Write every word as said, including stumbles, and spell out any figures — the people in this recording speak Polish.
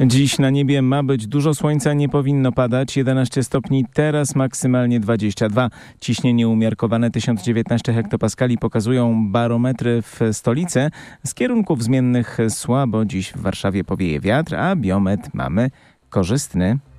Dziś na niebie ma być dużo słońca, nie powinno padać. jedenaście stopni, teraz maksymalnie dwadzieścia dwa. Ciśnienie umiarkowane tysiąc dziewiętnaście hektopaskali pokazują barometry w stolicy. Z kierunków zmiennych słabo dziś w Warszawie powieje wiatr, a biometr mamy korzystny.